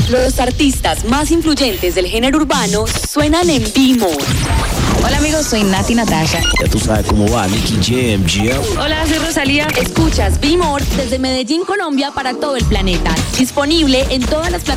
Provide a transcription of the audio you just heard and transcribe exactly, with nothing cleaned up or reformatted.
Los artistas más influyentes del género urbano suenan en B-More. Hola amigos, soy Nati Natasha. Ya tú sabes cómo va, Nicky Jam, G. Hola, soy Rosalía. Escuchas B-More desde Medellín, Colombia, para todo el planeta. Disponible en todas las plataformas